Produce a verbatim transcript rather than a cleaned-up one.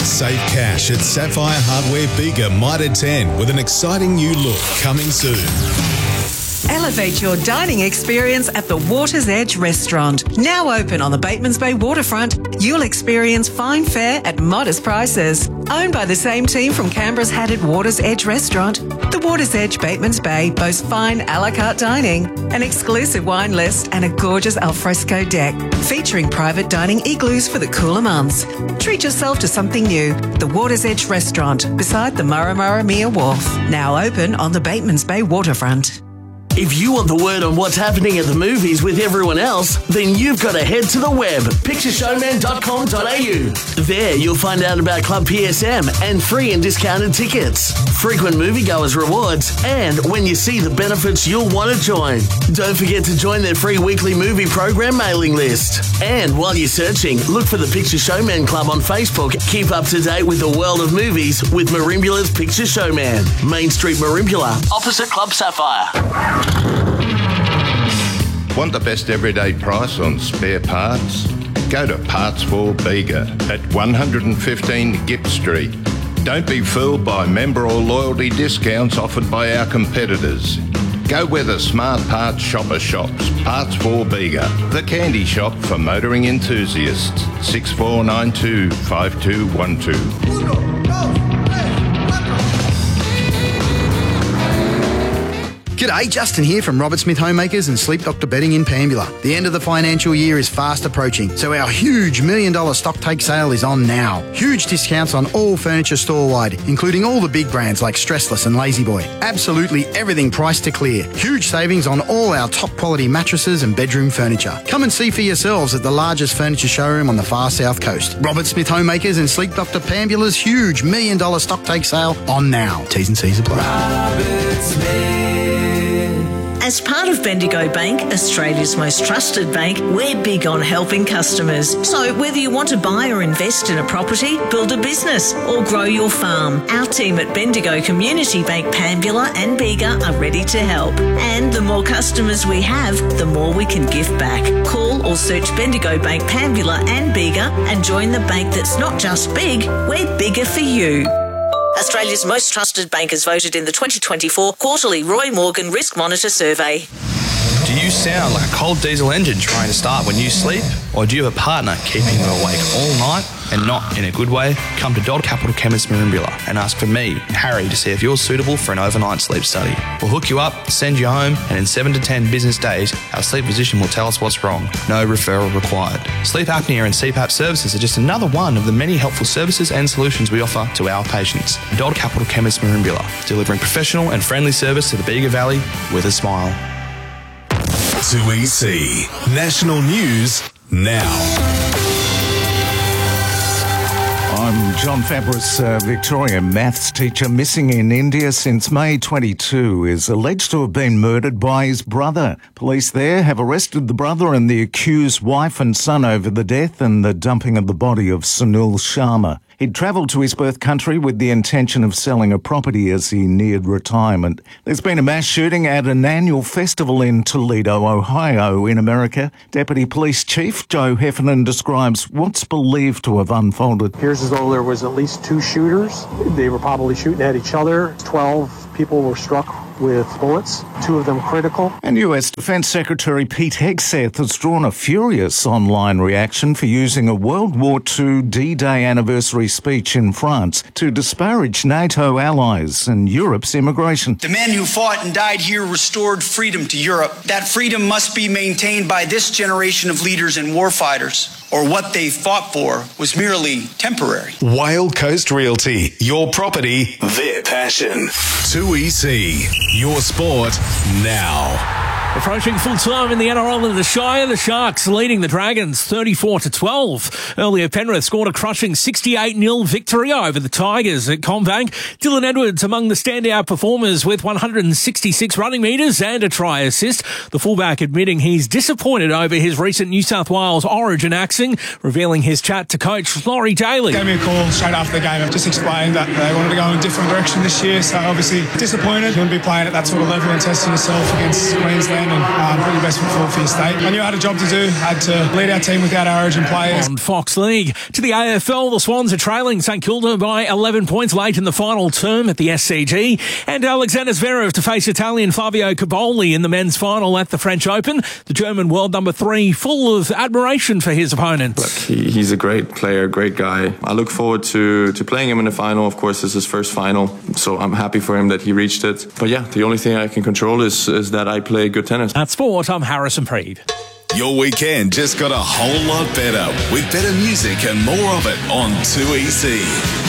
Save cash at Sapphire Hardware Bega Mitre ten with an exciting new look coming soon. Elevate your dining experience at the Water's Edge Restaurant. Now open on the Batemans Bay waterfront, you'll experience fine fare at modest prices. Owned by the same team from Canberra's hatted Water's Edge Restaurant, the Water's Edge Batemans Bay boasts fine a la carte dining, an exclusive wine list and a gorgeous alfresco deck, featuring private dining igloos for the cooler months. Treat yourself to something new. The Water's Edge Restaurant, beside the Murramurramia Wharf. Now open on the Batemans Bay waterfront. If you want the word on what's happening at the movies with everyone else, then you've got to head to the web, picture showman dot com dot a u. There you'll find out about Club P S M and free and discounted tickets, frequent moviegoers rewards, and when you see the benefits you'll want to join. Don't forget to join their free weekly movie program mailing list. And while you're searching, look for the Picture Showman Club on Facebook. Keep up to date with the world of movies with Marimbula's Picture Showman. Main Street Marimbula, opposite Club Sapphire. Want the best everyday price on spare parts? Go to Parts for Bega at one fifteen Gipp Street. Don't be fooled by member or loyalty discounts offered by our competitors. Go where the smart parts shopper shops. Parts for Bega, the candy shop for motoring enthusiasts. six four nine two, five two one two. G'day, Justin here from Robert Smith Homemakers and Sleep Doctor Bedding in Pambula. The end of the financial year is fast approaching, so our huge million dollar stock take sale is on now. Huge discounts on all furniture store-wide, including all the big brands like Stressless and La-Z-Boy. Absolutely everything priced to clear. Huge savings on all our top quality mattresses and bedroom furniture. Come and see for yourselves at the largest furniture showroom on the far south coast. Robert Smith Homemakers and Sleep Doctor Pambula's huge million dollar stock take sale on now. T's and C's apply. Robert Smith. As part of Bendigo Bank, Australia's most trusted bank, we're big on helping customers. So whether you want to buy or invest in a property, build a business or grow your farm, our team at Bendigo Community Bank Pambula and Bega are ready to help. And the more customers we have, the more we can give back. Call or search Bendigo Bank Pambula and Bega and join the bank that's not just big, we're bigger for you. Australia's most trusted bank is voted in the twenty twenty-four quarterly Roy Morgan Risk Monitor Survey. Do you sound like a cold diesel engine trying to start when you sleep? Or do you have a partner keeping you awake all night and not in a good way? Come to Dodd Capital Chemist Marimbula and ask for me, Harry, to see if you're suitable for an overnight sleep study. We'll hook you up, send you home, and in seven to ten business days, our sleep physician will tell us what's wrong. No referral required. Sleep apnea and C PAP services are just another one of the many helpful services and solutions we offer to our patients. Dodd Capital Chemist Marimbula, delivering professional and friendly service to the Bega Valley with a smile. two E C National News now. I'm John Fabris. A Victorian maths teacher missing in India since May twenty-two is alleged to have been murdered by his brother. Police there have arrested the brother and the accused wife and son over the death and the dumping of the body of Sunil Sharma. He'd travelled to his birth country with the intention of selling a property as he neared retirement. There's been a mass shooting at an annual festival in Toledo, Ohio, in America. Deputy Police Chief Joe Heffernan describes what's believed to have unfolded. Appears as though there was at least two shooters. They were probably shooting at each other. Twelve people were struck with bullets, two of them critical. And U S Defence Secretary Pete Hegseth has drawn a furious online reaction for using a World War Two D-Day anniversary speech in France to disparage NATO allies and Europe's immigration. The men who fought and died here restored freedom to Europe. That freedom must be maintained by this generation of leaders and warfighters, or what they fought for was merely temporary. Whale Coast Realty, your property, their passion. two E C, your sport now. Approaching full time in the N R L in the Shire, the Sharks leading the Dragons thirty-four to twelve. Earlier, Penrith scored a crushing sixty-eight nil victory over the Tigers at CommBank. Dylan Edwards among the standout performers with one hundred sixty-six running metres and a try assist. The fullback admitting he's disappointed over his recent New South Wales Origin axing, revealing his chat to coach Laurie Daly. Gave me a call straight after the game and just explained that they wanted to go in a different direction this year, so obviously disappointed. You wouldn't be playing at that sort of level and testing yourself against Queensland game and um, put your best foot forward for your state. I knew I had a job to do. I had to lead our team without our origin players. On Fox League. To the A F L, the Swans are trailing St Kilda by eleven points late in the final term at the S C G. And Alexander Zverev to face Italian Fabio Caboli in the men's final at the French Open. The German world number three full of admiration for his opponent. Look, he, he's a great player, great guy. I look forward to, to playing him in the final. Of course, this is his first final, so I'm happy for him that he reached it. But yeah, the only thing I can control is, is that I play good tennis. At sport, I'm Harrison Preed. Your weekend just got a whole lot better with better music and more of it on two E C.